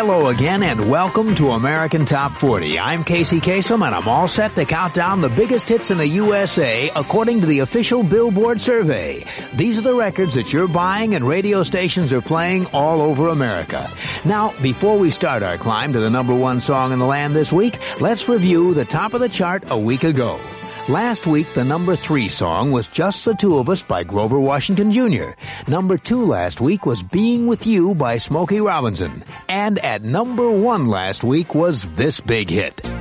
Hello again and welcome to American Top 40. I'm Casey Kasem and I'm all set to count down the biggest hits in the USA according to the official Billboard survey. These are the records that you're buying and radio stations are playing all over America. Now, before we start our climb to the number one song in the land this week, let's review the top of the chart a week ago. Last week, the number 3 song was Just the Two of Us by Grover Washington Jr. Number 2 last week was Being With You by Smokey Robinson. And at number 1 last week was this big hit.